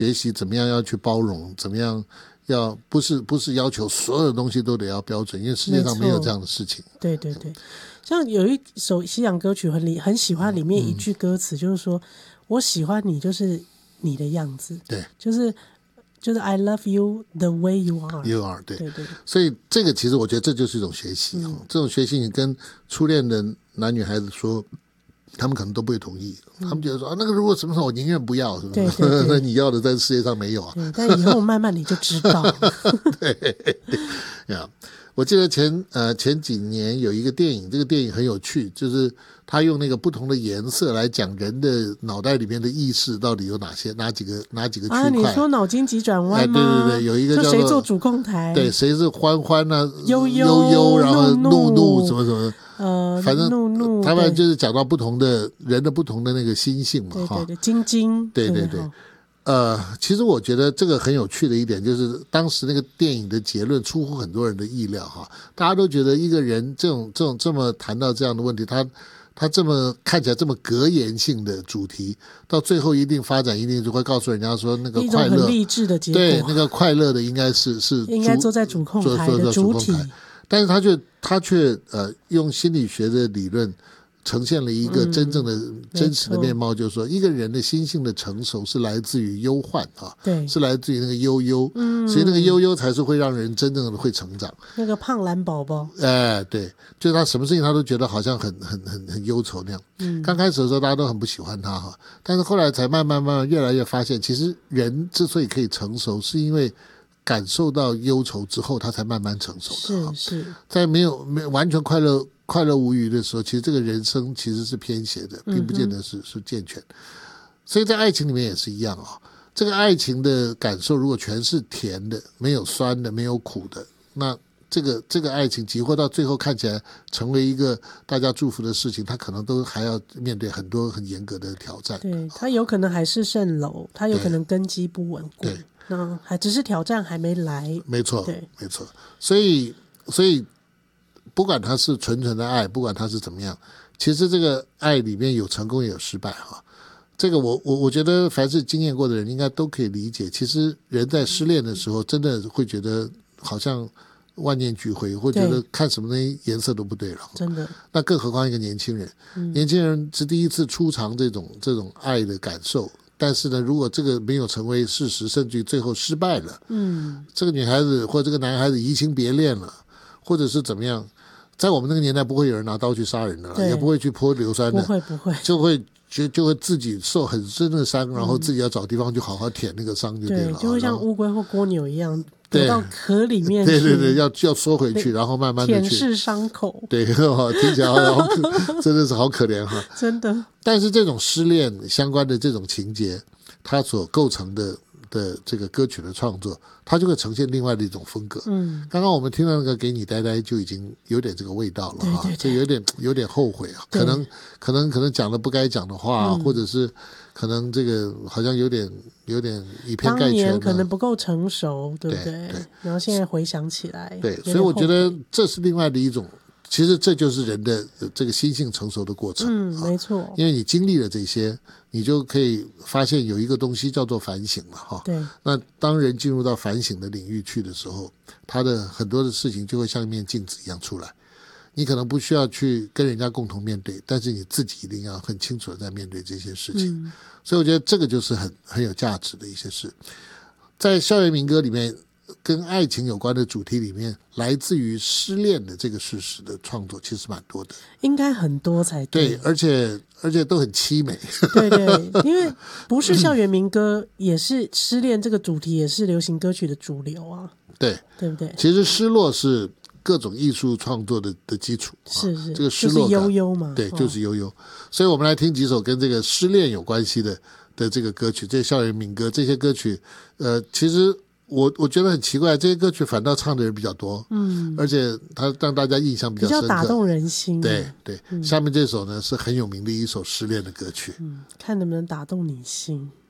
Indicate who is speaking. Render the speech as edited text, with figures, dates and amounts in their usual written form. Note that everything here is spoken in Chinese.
Speaker 1: 学习怎么样要去包容，怎么样要不是要求所有的东西都得要标准，因为世界上没有这样的事情。
Speaker 2: 对对对，像有一首西洋歌曲很喜欢里面一句歌词，就是说我喜欢你就是你的样子，
Speaker 1: 对，
Speaker 2: 就是 I love you the way you are
Speaker 1: you are 对
Speaker 2: 对对，
Speaker 1: 所以这个其实我觉得这就是一种学习，这种学习你跟初恋的男女孩子说，他们可能都不会同意，他们觉得说啊，那个如果什么时候我宁愿不要，是不是？
Speaker 2: 对对对
Speaker 1: 那你要的在世界上没有啊。
Speaker 2: 对，但以后慢慢你就知道。
Speaker 1: 对呀，我记得前几年有一个电影，这个电影很有趣，就是他用那个不同的颜色来讲人的脑袋里面的意识到底有哪几个区块。
Speaker 2: 你说脑筋急转弯吗？
Speaker 1: 对对对，有一个叫做
Speaker 2: 谁做主控台？
Speaker 1: 对，谁是欢欢啊，
Speaker 2: 悠
Speaker 1: 悠，然后怒什么什么。反正
Speaker 2: 怒
Speaker 1: 他们就是讲到不同的人的不同的那个心性嘛，
Speaker 2: 对对对，晶晶，
Speaker 1: 对对对。其实我觉得这个很有趣的一点，就是当时那个电影的结论出乎很多人的意料哈，大家都觉得一个人这么谈到这样的问题，他这么看起来这么格言性的主题，到最后一定发展一定就会告诉人家说那个快乐，
Speaker 2: 一种很励志的结果，
Speaker 1: 对，那个快乐的应该是
Speaker 2: 应该坐在主控台的主体，
Speaker 1: 但是他却用心理学的理论呈现了一个真正的真实的面貌，就是说一个人的心性的成熟是来自于忧患啊，
Speaker 2: 对，
Speaker 1: 是来自于那个悠悠，所以那个悠悠才是会让人真正的会成长。
Speaker 2: 那个胖蓝宝宝，
Speaker 1: 对，就是他什么事情他都觉得好像很忧愁那样。刚开始的时候大家都很不喜欢他哈，但是后来才慢慢越来越发现，其实人之所以可以成熟，是因为感受到忧愁之后，他才慢慢成熟的。
Speaker 2: 是，
Speaker 1: 在没有完全快乐无余的时候，其实这个人生其实是偏斜的，并不见得是健全。所以在爱情里面也是一样啊。这个爱情的感受如果全是甜的，没有酸的，没有苦的，那这个爱情集合到最后看起来成为一个大家祝福的事情，他可能都还要面对很多很严格的挑战。
Speaker 2: 对，他有可能还是蜃楼，他有可能根基不稳固。
Speaker 1: 对，
Speaker 2: 那还只是挑战还没来。
Speaker 1: 没错，
Speaker 2: 对，
Speaker 1: 没错。所以不管他是纯纯的爱，不管他是怎么样，其实这个爱里面有成功也有失败哈。这个我觉得凡是经验过的人应该都可以理解，其实人在失恋的时候真的会觉得好像万念俱灰，会觉得看什么东西颜色都不对了，
Speaker 2: 真的。
Speaker 1: 那更何况一个年轻人，年轻人是第一次初尝这种爱的感受，但是呢，如果这个没有成为事实，甚至于最后失败了，这个女孩子或者这个男孩子移情别恋了，或者是怎么样，在我们那个年代不会有人拿刀去杀人的了，也不会去泼硫酸的，
Speaker 2: 不会，
Speaker 1: 就会自己受很深的伤，然后自己要找地方去好好舔那个伤就对了，
Speaker 2: 就会像乌龟或蜗牛一样躲到壳里面去，
Speaker 1: 对，要缩回去，然后慢慢的去
Speaker 2: 舔舐伤口，
Speaker 1: 对，听起来真的是好可怜哈，
Speaker 2: 真的。
Speaker 1: 但是这种失恋相关的这种情节，它所构成的这个歌曲的创作，它就会呈现另外的一种风格。刚刚我们听到那个给你呆呆就已经有点这个味道了哈，这有点后悔啊，可能讲了不该讲的话，或者是可能这个好像有点以偏概全，当
Speaker 2: 年可能不够成熟，对不对？
Speaker 1: 对，
Speaker 2: 然后现在回想起来，
Speaker 1: 对，所以我觉得这是另外的一种。其实这就是人的这个心性成熟的过程，
Speaker 2: 没错。
Speaker 1: 因为你经历了这些，你就可以发现有一个东西叫做反省了哈。
Speaker 2: 对。
Speaker 1: 那当人进入到反省的领域去的时候，他的很多的事情就会像一面镜子一样出来。你可能不需要去跟人家共同面对，但是你自己一定要很清楚的在面对这些事情。所以我觉得这个就是很有价值的一些事。在校园民歌里面，跟爱情有关的主题里面，来自于失恋的这个事实的创作其实蛮多的，
Speaker 2: 应该很多才对，
Speaker 1: 而且都很凄美。
Speaker 2: 对，因为不是校园民歌，也是失恋这个主题，也是流行歌曲的主流啊。
Speaker 1: 对
Speaker 2: 不对？
Speaker 1: 其实失落是各种艺术创作的基础，
Speaker 2: 是
Speaker 1: 这个失落感，
Speaker 2: 就是悠悠嘛，
Speaker 1: 对，就是悠悠。所以我们来听几首跟这个失恋有关系的这个歌曲，这些校园民歌，这些歌曲，其实。我觉得很奇怪，这些歌曲反倒唱的人比较多，而且它让大家印象比较深刻，
Speaker 2: 比较打动人心。
Speaker 1: 对，下面这首呢是很有名的一首失恋的歌曲，
Speaker 2: 看能不能打动你心。